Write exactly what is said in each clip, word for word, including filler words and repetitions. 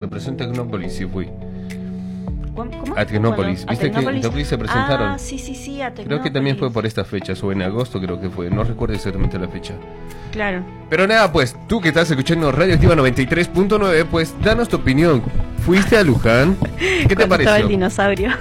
presentó Tecnópolis, sí fui. ¿Cómo? A Tecnópolis. Bueno, ¿Viste a que en Tecnópolis? Tecnópolis se presentaron? Ah, sí, sí, sí, a Tecnópolis. Creo que también fue por estas fechas, o en agosto creo que fue, no recuerdo exactamente la fecha. Claro. Pero nada, pues, tú que estás escuchando Radioactiva noventa y tres punto nueve, pues, danos tu opinión. ¿Fuiste a Luján? ¿Qué te Cuando pareció? estaba el dinosaurio.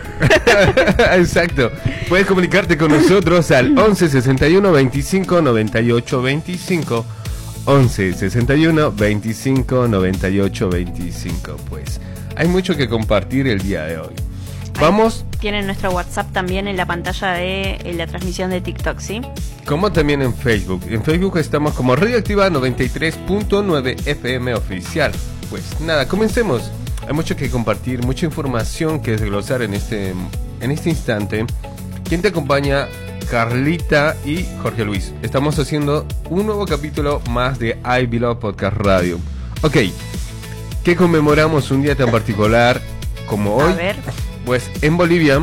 Exacto. Puedes comunicarte con nosotros al once sesenta y uno veinticinco noventa y ocho veinticinco. once sesenta y uno veinticinco noventa y ocho veinticinco. Pues, hay mucho que compartir el día de hoy. Vamos. Tienen nuestro WhatsApp también en la pantalla de en la transmisión de TikTok, ¿sí? Como también en Facebook. En Facebook estamos como Radioactiva noventa y tres punto nueve F M oficial. Pues nada, comencemos. Hay mucho que compartir, mucha información que desglosar en este, en este instante. ¿Quién te acompaña? Carlita y Jorge Luis. Estamos haciendo un nuevo capítulo más de I Below Podcast Radio. Ok, ¿qué conmemoramos un día tan particular como hoy? A ver. Pues en Bolivia,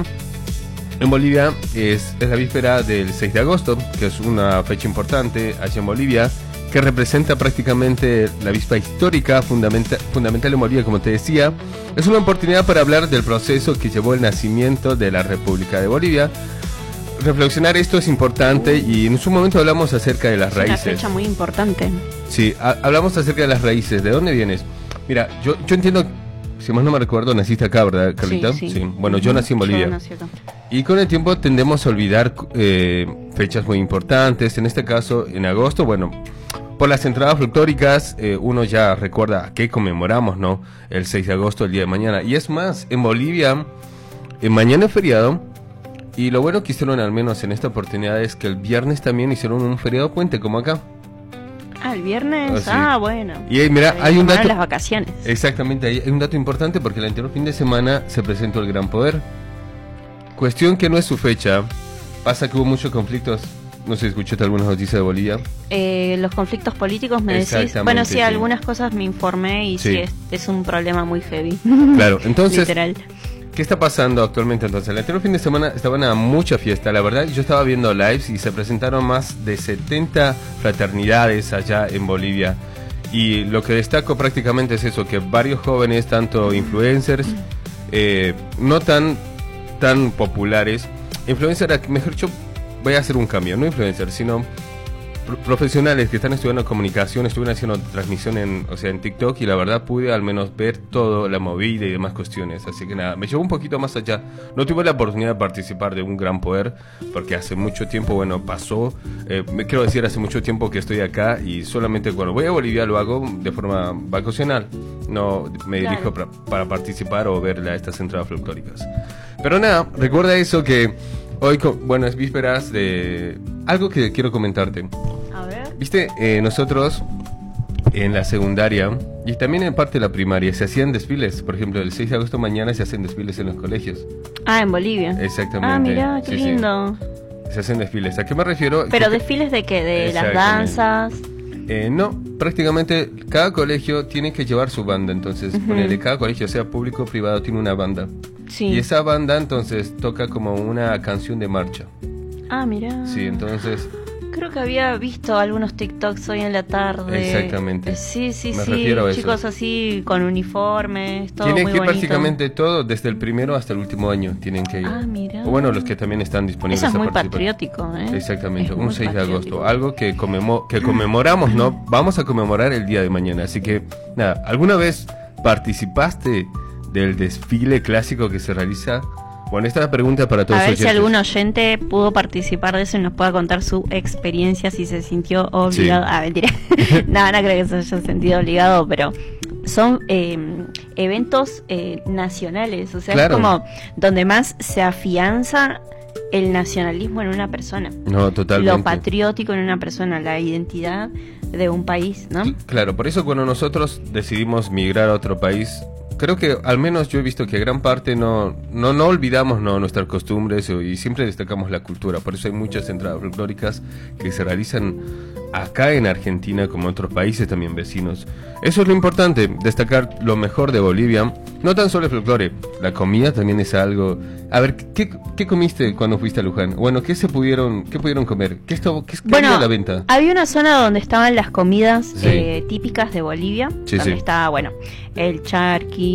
en Bolivia es, es la víspera del seis de agosto, que es una fecha importante allá en Bolivia, que representa prácticamente la víspera histórica fundamenta, fundamental en Bolivia, como te decía. Es una oportunidad para hablar del proceso que llevó el nacimiento de la República de Bolivia. Reflexionar esto es importante y en su momento hablamos acerca de las Es raíces. una fecha muy importante. Sí, ha, hablamos acerca de las raíces. ¿De dónde vienes? Mira, yo, yo entiendo, si más no me recuerdo, naciste acá, ¿verdad, Carlita? Sí, sí. Bueno, yo nací en Bolivia. Yo nací acá. Y con el tiempo tendemos a olvidar eh, fechas muy importantes. En este caso, en agosto, bueno, por las entradas folclóricas, eh, uno ya recuerda que conmemoramos, ¿no? El seis de agosto, el día de mañana. Y es más, en Bolivia, eh, mañana es feriado. Y lo bueno que hicieron, al menos en esta oportunidad, es que el viernes también hicieron un feriado puente, como acá. Ah, el viernes. Oh, sí. Ah, bueno. Y ahí, mira, Se hay un tomaron dato. las vacaciones. Exactamente, hay un dato importante porque el anterior fin de semana se presentó el Gran Poder. Cuestión que no es su fecha. Pasa que hubo muchos conflictos. No sé, escuchaste algunas noticias de Bolivia. Eh, los conflictos políticos, me decís. Exactamente, Bueno, sí, sí. algunas cosas me informé y sí, Sí. es, es un problema muy heavy. Claro, entonces, Literal. ¿qué está pasando actualmente entonces? El anterior fin de semana estaban a mucha fiesta, la verdad. Yo estaba viendo lives y se presentaron más de setenta fraternidades allá en Bolivia. Y lo que destaco prácticamente es eso, que varios jóvenes, tanto influencers, eh, no tan, tan populares, influencers, mejor dicho, voy a hacer un cambio, no influencers, sino pro- profesionales que están estudiando comunicación, estuvieron haciendo transmisión en, o sea, en TikTok, y la verdad pude al menos ver todo, la movida y demás cuestiones. Así que nada, me llevó un poquito más allá. No tuve la oportunidad de participar de un gran poder, porque hace mucho tiempo, bueno, pasó, eh, me quiero decir, hace mucho tiempo que estoy acá, y solamente cuando voy a Bolivia lo hago de forma vacacional. No me Claro. dirijo para, para participar o ver la, estas entradas folclóricas. Pero nada, recuerda eso que hoy, co- bueno, es vísperas de algo que quiero comentarte. A ver. Viste, eh, nosotros en la secundaria y también en parte de la primaria se hacían desfiles. Por ejemplo, el seis de agosto mañana se hacen desfiles en los colegios. Ah, en Bolivia. Exactamente. Ah, mirá, qué Sí, sí. lindo. Se hacen desfiles. ¿A qué me refiero? Pero Que- desfiles de qué, de las Exactamente. danzas. Eh, no, prácticamente cada colegio tiene que llevar su banda. Entonces, Ujú. ponele, cada colegio, sea público o privado, tiene una banda. Sí. Y esa banda entonces toca como una canción de marcha. Ah, mirá. Sí, entonces Creo que había visto algunos TikToks hoy en la tarde. Exactamente. Eh, Sí, sí, Me sí. refiero a eso. Chicos así con uniformes, todo tienen muy que ir bonito. prácticamente todo, desde el primero hasta el último año tienen que ir. Ah, mira. O bueno, los que también están disponibles. Eso es a muy participar. patriótico, ¿eh? Exactamente, Es un muy seis de patriótico. agosto, algo que, conmemo- que conmemoramos, ¿no? Vamos a conmemorar el día de mañana, así que, nada, ¿alguna vez participaste del desfile clásico que se realiza? Bueno, esta es la pregunta para todos A ver los si oyentes. algún oyente pudo participar de eso y nos pueda contar su experiencia, si se sintió obligado. Sí. Ah, mentira. no, no creo que se haya sentido obligado, pero son eh, eventos eh, nacionales, o sea, Claro. es como donde más se afianza el nacionalismo en una persona. No, totalmente. Lo patriótico en una persona, la identidad de un país, ¿no? Claro, por eso cuando nosotros decidimos migrar a otro país, creo que al menos yo he visto que gran parte no no, no olvidamos no nuestras costumbres y siempre destacamos la cultura. Por eso hay muchas entradas folclóricas que se realizan acá en Argentina como en otros países también vecinos. Eso es lo importante, destacar lo mejor de Bolivia. No tan solo el folclore, la comida también es algo. A ver, ¿qué, qué comiste cuando fuiste a Luján? Bueno, ¿qué se pudieron qué pudieron comer? ¿Qué, estuvo, qué, qué Bueno, había a la venta? había una zona donde estaban las comidas Sí. eh, típicas de Bolivia, Sí, donde sí. estaba, bueno, el charqui,